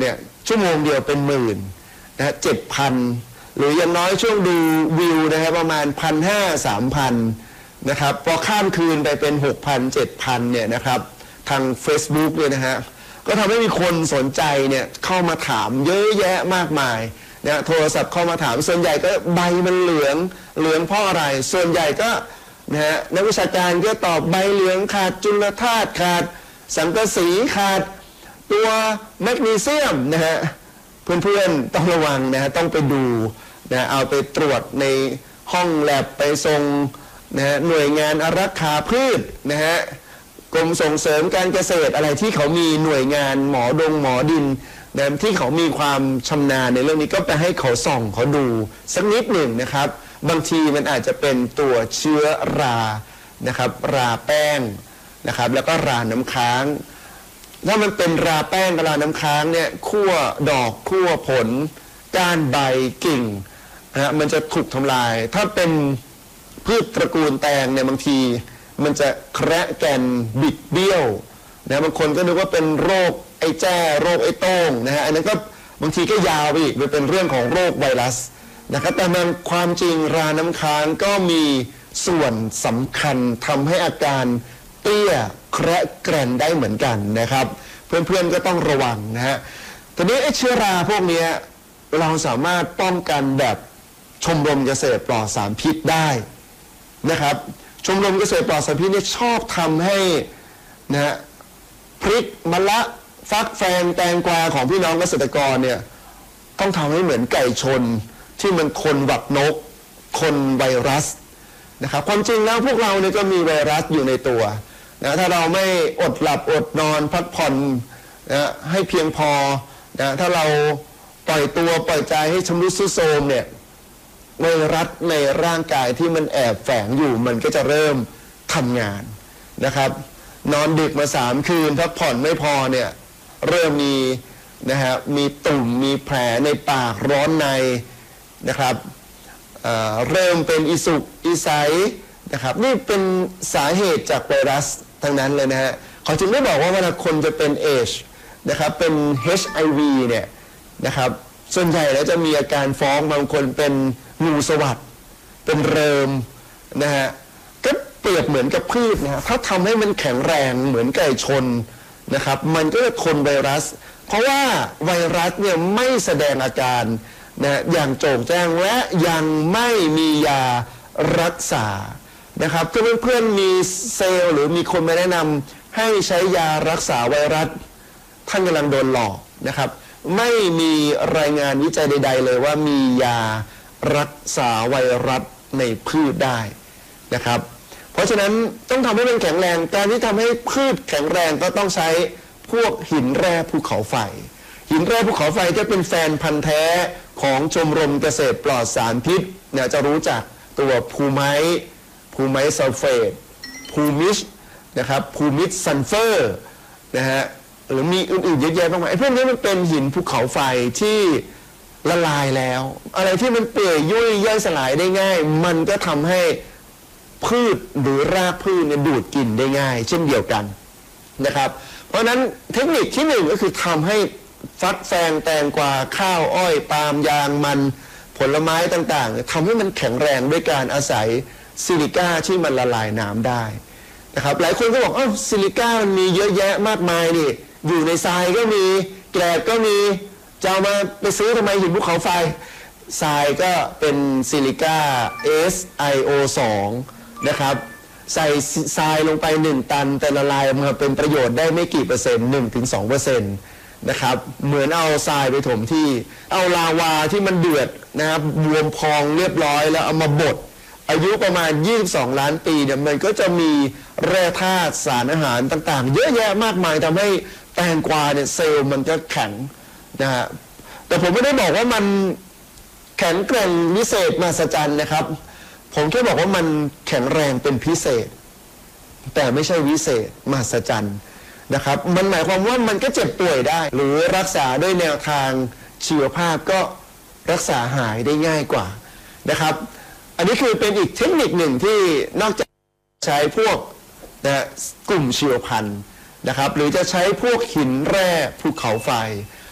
เนี่ยชั่วโมงเดียวเป็นหมื่นนะ7,000หรืออย่างน้อยช่วงดูวิวนะครับประมาณ1,500-3,000นะครับพอข้ามคืนไปเป็น6,000-7,000เนี่ยนะครับทาง Facebook เนี่ยนะฮะก็ทำให้มีคนสนใจเนี่ยเข้ามาถามเยอะแยะมากมายนะโทรศัพท์เข้ามาถามส่วนใหญ่ก็ใบมันเหลืองเพราะอะไรส่วนใหญ่ก็นะฮะนักวิชาการก็ตอบใบเหลืองขาดจุลธาตุขาดสังกะสีขาดตัวแมกนีเซียมนะฮะเพื่อนๆต้องระวังนะฮะต้องไปดูนะเอาไปตรวจในห้องแลบไปส่งนะฮะหน่วยงานอารักขาพืชนะฮะกรมส่งเสริมการเกษตรอะไรที่เขามีหน่วยงานหมอดินนะที่เขามีความชำนาญในเรื่องนี้ก็ไปให้เขาส่องเขาดูสักนิดหนึ่งนะครับบางทีมันอาจจะเป็นตัวเชื้อรานะครับราแป้งนะครับแล้วก็ราน้ำค้างถ้ามันเป็นราแป้งกับราน้ำค้างเนี่ยขั้วดอกขั้วผลก้านใบกิ่งนะมันจะถูกทำลายถ้าเป็นพืชตระกูลแตงเนี่ยบางทีมันจะแคระแก่นบิดเบี้ยวนะบางคนก็นึกว่าเป็นโรคไอ้แจ้โรคไอ้โต้งนะฮะอันนั้นก็บางทีก็ยาวไปอีกเป็นเรื่องของโรคไวรัสนะครับแต่มันความจริงราน้ำค้างก็มีส่วนสำคัญทำให้อาการเตี้ยแคระแกรนได้เหมือนกันนะครับเพื่อนๆก็ต้องระวังนะฮะทีนี้ไอ้เชื้อราพวกนี้เราสามารถป้องกันแบบชมรมเกษตรปลอดสารพิษได้นะครับชมรมเกษตรปลอดสารพิษเนี่ยชอบทำให้นะฮะพริกมะละฟักแฟงแตงกวาของพี่น้องเกษตรกรเนี่ยต้องทำให้เหมือนไก่ชนที่มันคนหวัดนกคนไวรัสนะครับความจริงแล้วพวกเราเนี่ยก็มีไวรัสอยู่ในตัวนะถ้าเราไม่อดหลับอดนอนพักผ่อนนะให้เพียงพอนะถ้าเราปล่อยตัวปล่อยใจให้ชำรุดทรุดโทรมเนี่ยไวรัสในร่างกายที่มันแอบแฝงอยู่มันก็จะเริ่มทำงานนะครับนอนดึกมา3 คืนพักผ่อนไม่พอเนี่ยเริ่มมีนะฮะมีตุ่มมีแผลในปากร้อนในนะครับเริ่มเป็นอิสุกอิไซนะครับนี่เป็นสาเหตุจากไวรัสทั้งนั้นเลยนะฮะเขาจึงได้บอกว่าเวลาคนจะเป็นเอชนะครับเป็น HIV เนี่ยนะครับส่วนใหญ่แล้วจะมีอาการฟ้องบางคนเป็นงูสวัสด์เป็นเริมนะฮะก็เปรียบเหมือนกับพืชนะฮะถ้าทำให้มันแข็งแรงเหมือนไก่ชนนะครับมันก็จะทนไวรัสเพราะว่าไวรัสเนี่ยไม่แสดงอาการนะอย่างโจ่งแจ้งและยังไม่มียารักษานะครับถ้าเพื่อนๆมีเซลล์หรือมีคนมาแนะนำให้ใช้ยารักษาไวรัสท่านกำลังโดนหลอกนะครับไม่มีรายงานวิจัยใดๆเลยว่ามียารักษาไวรัสในพืชได้นะครับเพราะฉะนั้นต้องทำให้มันแข็งแรงการที่ทำให้พืชแข็งแรงก็ต้องใช้พวกหินแร่ภูเขาไฟหินแร่ภูเขาไฟก็เป็นแฟนพันธุ์แท้ของชมรมเกษตรปลอดสารพิษเนี่ยจะรู้จักตัวภูไมซ์ซัลเฟตภูมิชนะครับภูมิชซัลเฟอร์นะฮะหรือมีอื่นๆเยอะแยะมากมายพวกนี้มันเป็นหินภูเขาไฟที่ละลายแล้วอะไรที่มันเปื่อยยุ่ยย่อยสลายได้ง่ายมันก็ทำให้พืชหรือรากพืชเนี่ยดูดกินได้ง่ายเช่นเดียวกันนะครับเพราะฉะนั้นเทคนิคที่1ก็คือทำให้ฟักแฟงแตงกวาข้าวอ้อยปาล์มยางมันผลไม้ต่างๆทำให้มันแข็งแรงด้วยการอาศัยซิลิก้าที่มันละลายน้ำได้นะครับหลายคนก็บอกซิลิก้ามันมีเยอะแยะมากมายนี่อยู่ในทรายก็มีแกลบก็มีจะเอามาไปซื้อทำไมหินภูเขาไฟทรายก็เป็นซิลิก้า SiO2 นะครับใส่ทรายลงไป1 ตันแต่ละลายมันเป็นประโยชน์ได้ไม่กี่เปอร์เซ็นต์ 1-2% นะครับเหมือนเอาทรายไปถมที่เอาลาวาที่มันเดือดนะครับบวมพองเรียบร้อยแล้วเอามาบดอายุประมาณ22 ล้านปีเนี่ยมันก็จะมีแร่ธาตุสารอาหารต่างๆเยอะแยะมากมายทำให้แตงกวาเนี่ยเซลล์มันก็แข็งนะฮะแต่ผมไม่ได้บอกว่ามันแข็งแกร่งวิเศษมหัศจรรย์นะครับผมแค่บอกว่ามันแข็งแรงเป็นพิเศษแต่ไม่ใช่วิเศษมหัศจรรย์นะครับมันหมายความว่ามันก็เจ็บป่วยได้หรือรักษาด้วยแนวทางชีวภาพก็รักษาหายได้ง่ายกว่านะครับอันนี้คือเป็นอีกเทคนิคหนึ่งที่นอกจากใช้พวกกลุ่มชีวพันธุ์นะครับหรือจะใช้พวกหินแร่ภูเขาไฟ